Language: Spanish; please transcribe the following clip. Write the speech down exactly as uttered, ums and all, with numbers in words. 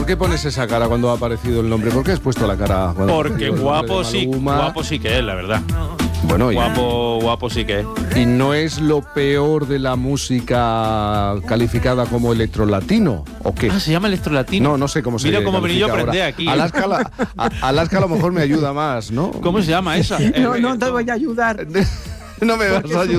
¿por qué pones esa cara cuando ha aparecido el nombre? ¿Por qué has puesto la cara? Porque guapo sí, guapo sí que es, la verdad. Bueno, y, guapo, guapo sí que es. Y no es lo peor de la música calificada como electrolatino, ¿o qué? Ah, ¿se llama electrolatino? No, no sé cómo se llama. Mira cómo vení yo a aprender aquí. Alaska, la, a, Alaska a lo mejor me ayuda más, ¿no? ¿Cómo se llama esa? No, no te voy a ayudar. No me vas a ayudar.